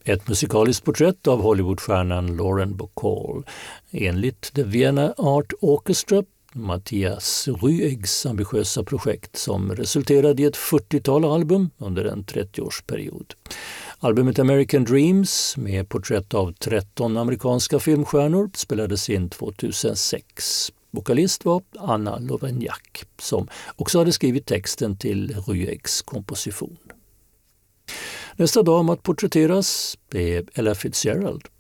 Ett musikaliskt porträtt av Hollywoodstjärnan Lauren Bacall. Enligt The Vienna Art Orchestra, Mattias Rüegs ambitiösa projekt som resulterade i ett 40-tal album under en 30-årsperiod. Albumet American Dreams med porträtt av 13 amerikanska filmstjärnor spelades in 2006. Vokalist var Anna Lovenjak som också hade skrivit texten till Rüegs komposition. Nästa dam att porträtteras är Ella Fitzgerald.